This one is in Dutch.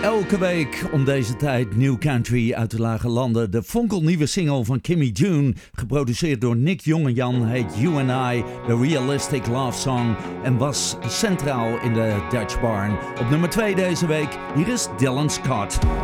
Elke week om deze tijd nieuw country uit de lage landen. De fonkelnieuwe single van Kimmy June, geproduceerd door Nick Jongejan, heet You and I, The Realistic Love Song, en was centraal in de Dutch Barn. Op nummer 2 deze week, hier is Dylan Scott.